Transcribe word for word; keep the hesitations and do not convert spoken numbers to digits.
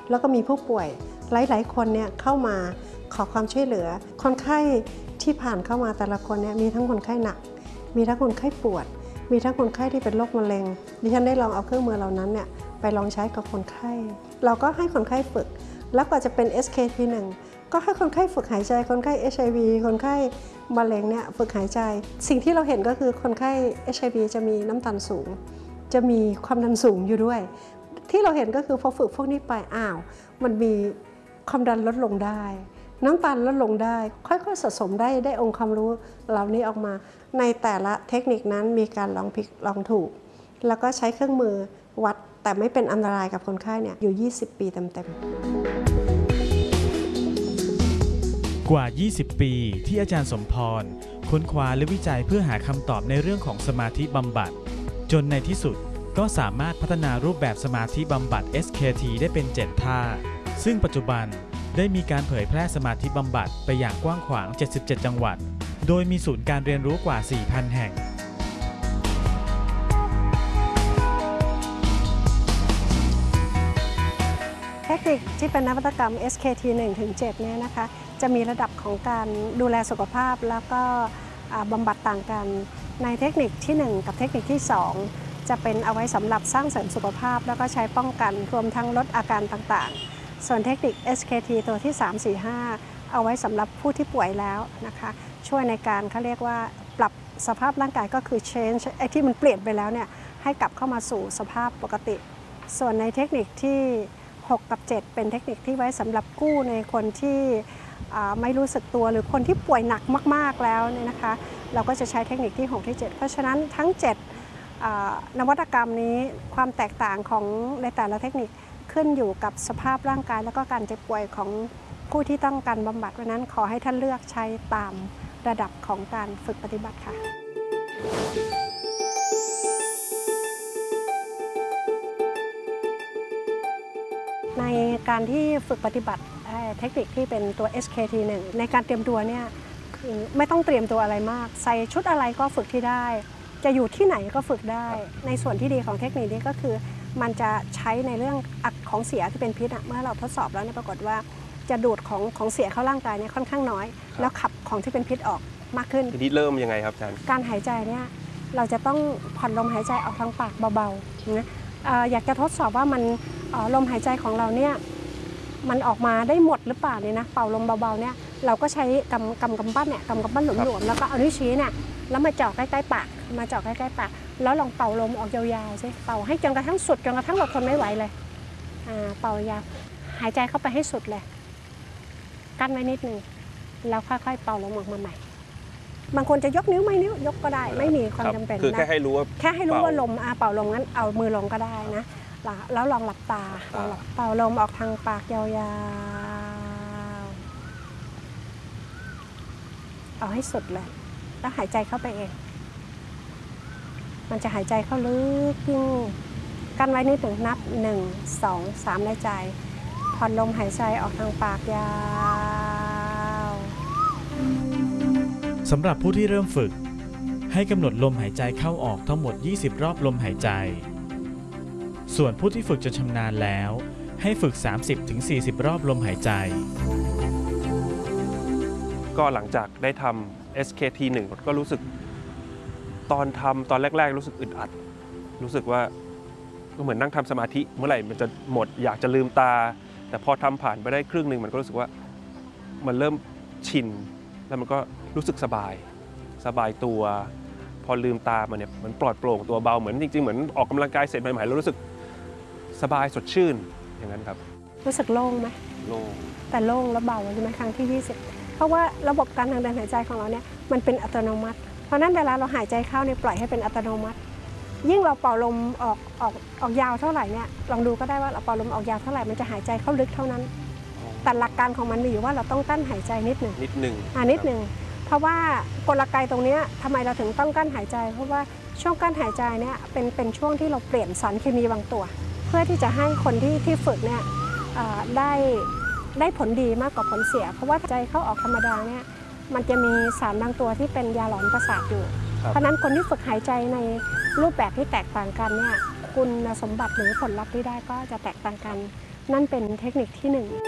แล้วก็มีผู้ป่วยหลายๆคนเนี่ยเข้ามาขอความช่วยเหลือคนไข้ที่ผ่านเข้ามาแต่ละคนเนี่ยมีทั้งคนไข้หนักมีทั้งคนไข้ปวดมีทั้งคนไข้ที่เป็นโรคมะเร็งดิฉันได้ลองเอาเครื่องมือเหล่านั้นเนี่ยไปลองใช้กับคนไข้เราก็ให้คนไข้ฝึกแล้วก็จะเป็น เอส เค ที หนึ่ง ก็ให้คนไข้ฝึกหายใจคนไข้ เอช ไอ วี คนไข้มะเร็งเนี่ยฝึกหายใจสิ่งที่เราเห็นก็คือคนไข้ เอช ไอ วี จะมีน้ำตาลสูงจะมีความดันสูงอยู่ด้วยที่เราเห็นก็คือพอฝึกพวกนี้ไปอ้าวมันมีความดันลดลงได้น้ำตาลลดลงได้ค่อยๆสะสมได้ได้องค์ความรู้เหล่านี้ออกมาในแต่ละเทคนิคนั้นมีการลองผิดลองถูกแล้วก็ใช้เครื่องมือวัดแต่ไม่เป็นอันตรายกับคนไข้เนี่ยอยู่ยี่สิบปีเต็มๆกว่ายี่สิบปีที่อาจารย์สมพรค้นคว้าและวิจัยเพื่อหาคำตอบในเรื่องของสมาธิบำบัดจนในที่สุดก็สามารถพัฒนารูปแบบสมาธิบำบัด เอส เค ที ได้เป็นเจ็ดท่าซึ่งปัจจุบันได้มีการเผยแพร่สมาธิบำบัดไปอย่างกว้างขวางเจ็ดสิบเจ็ดจังหวัดโดยมีศูนย์การเรียนรู้กว่า สี่พัน แห่งเทคนิคที่เป็นนวัตกรรม เอส เค ที หนึ่งถึงเจ็ด เนี่ยนะคะจะมีระดับของการดูแลสุขภาพแล้วก็บำบัดต่างกันในเทคนิคที่หนึ่งกับเทคนิคที่สองจะเป็นเอาไว้สำหรับสร้างเสริมสุขภาพแล้วก็ใช้ป้องกันรวมทั้งลดอาการต่างๆส่วนเทคนิค เอส เค ที ตัวที่สาม สี่ ห้าเอาไว้สำหรับผู้ที่ป่วยแล้วนะคะช่วยในการเขาเรียกว่าปรับสภาพร่างกายก็คือ change ไอ้ที่มันเปลี่ยนไปแล้วเนี่ยให้กลับเข้ามาสู่สภาพปกติส่วนในเทคนิคที่หกกับเจ็ดเป็นเทคนิคที่ไว้สำหรับกู้ในคนที่ไม่รู้สึกตัวหรือคนที่ป่วยหนักมากๆแล้วเนี่ยนะคะเราก็จะใช้เทคนิคที่หกที่เจ็ดเพราะฉะนั้นทั้งเจ็ดนวัตกรรมนี้ความแตกต่างของในแต่ละเทคนิคขึ้นอยู่กับสภาพร่างกายแล้วก็การเจ็บป่วยของผู้ที่ต้องการบำบัดเพราะนั้นขอให้ท่านเลือกใช้ตามระดับของการฝึกปฏิบัติค่ะในการที่ฝึกปฏิบัติเทคนิคที่เป็นตัว เอส เค ที หนึ่ง ในการเตรียมตัวเนี่ยคือไม่ต้องเตรียมตัวอะไรมากใส่ชุดอะไรก็ฝึกที่ได้จะอยู่ที่ไหนก็ฝึกได้ในส่วนที่ดีของเทคนิคนี้ก็คือมันจะใช้ในเรื่องของเสียที่เป็นพิษเมื่อเราทดสอบแล้วเนี่ยปรากฏว่าจะดูดของของเสียเข้าร่างกายเนี่ยค่อนข้างน้อยแล้วขับของที่เป็นพิษออกมากขึ้นทีนี้เริ่มยังไงครับอาจารย์การหายใจเนี่ยเราจะต้องผ่อนลมหายใจออกทางปากเบาๆนะอยากจะทดสอบว่ามันลมหายใจของเราเนี่ยมันออกมาได้หมดหรือเปล่าเนี่ยนะเป่าลมเบาๆเนี่ยเราก็ใช้กำกำกำปั้นเนี่ยกำกำปั้นหลวมๆแล้วก็เอานิ้วชี้เนี่ยแล้วมาเจาะใกล้ๆปากมาเจาะใกล้ๆปากแล้วลองเป่าลมออกยาวๆสิเป่าให้จนกระทั่งสุดจนกระทั่งเราทนไม่ไหวเลยเป่ายาวหายใจเข้าไปให้สุดเลยกั้นไว้นิดนึงแล้วค่อยๆเป่าลมออกมาใหม่บางคนจะยกนิ้วไม่นิ้วยกก็ได้ไม่มีความจำเป็นนะคือแค่ให้รู้ว่าแค่ให้รู้ว่าลมเป่าลมงั้นเอามือลงก็ได้นะแล้วลองหลับตาเป่าลมออกทางปากยาวๆเอาให้สุดเลยแล้วหายใจเข้าไปเองมันจะหายใจเข้าลึกยิ่งกันไว้นิดหนึ่งนับหนึ่งสองสามในใจผ่อนลมหายใจออกทางปากยาวสำหรับผู้ที่เริ่มฝึกให้กำหนดลมหายใจเข้าออกทั้งหมดยี่สิบรอบลมหายใจส่วนผู้ที่ฝึกจนชำนาญแล้วให้ฝึก สามสิบถึงสี่สิบ รอบลมหายใจก็หลังจากได้ทำ เอส เค ที หนึ่ง ก็รู้สึกตอนทำตอนแรกๆรู้สึกอึดอัดรู้สึกว่าก็เหมือนนั่งทำสมาธิเมื่อไหร่มันจะหมดอยากจะลืมตาแต่พอทำผ่านไปได้ครึ่งหนึ่งมันก็รู้สึกว่ามันเริ่มชินแล้วมันก็รู้สึกสบายสบายตัวพอลืมตามันเนี่ยมันปลอดโปร่งตัวเบาเหมือนจริงๆเหมือนออกกำลังกายเสร็จใหม่ๆแล้วรู้สึกสบายสดชื่นอย่างนั้นครับรู้สึกโล่งไหมโล่งแต่โล่งแล้วเบาใช่ไหมครั้งที่ยี่สิบเพราะว่าระบบการทางเดินหายใจของเราเนี่ยมันเป็นอัตโนมัติเพราะนั้นเวลาเราหายใจเข้าเนี่ยปล่อยให้เป็นอัตโนมัติยิ่งเราเป่าลมออกออกออกยาวเท่าไหร่เนี่ยลองดูก็ได้ว่าเราเป่าลมออกยาวเท่าไหร่มันจะหายใจเข้าลึกเท่านั้นแต่หลักการของมันมีอยู่ว่าเราต้องกั้นหายใจนิดหนึ่งนิดหนึ่งอ่านิดหนึ่งเพราะว่ากลไกตรงนี้ทำไมเราถึงต้องกั้นหายใจเพราะว่าช่วงกั้นหายใจเนี่ยเป็นเป็นช่วงที่เราเปลี่ยนสารเคมีบางตัวเพื่อที่จะให้คนที่ที่ฝึกเนี่ยได้ได้ผลดีมากกว่าผลเสียเพราะว่าใจเข้าออกธรรมดาเนี่ยมันจะมีสารบางตัวที่เป็นยาหลอนประสาทอยู่เพราะนั้นคนที่ฝึกหายใจในรูปแบบที่แตกต่างกันเนี่ยคุณสมบัติหรือผลลัพธ์ที่ได้ก็จะแตกต่างกันนั่นเป็นเทคนิคที่หนึ่ง